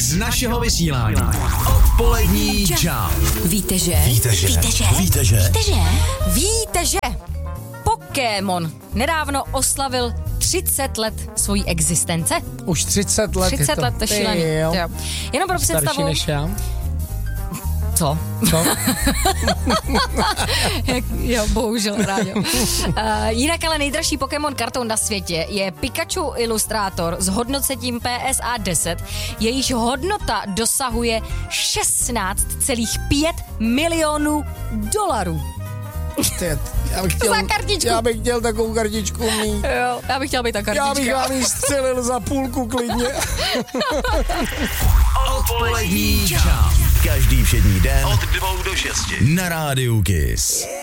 z našeho vysílání. Odpolední čau. Víte, že Pokémon nedávno oslavil 30 let svojí existence. Už 30 let 30 let, to je šílený. Jenom pro představu. Starší než já. Co? Co? Jo, bohužel, rádio. Jinak ale nejdražší Pokémon karton na světě je Pikachu Illustrator s hodnocením PSA 10, jejíž hodnota dosahuje 16,5 milionů dolarů. Za kartičku. Já bych chtěl takovou kartičku mít. Jo, já bych chtěl být ta kartička. Já bych vám ji střelil za půlku klidně. Odpolední čau. Každý všední den od 2 do 6 na Rádiu Kiss.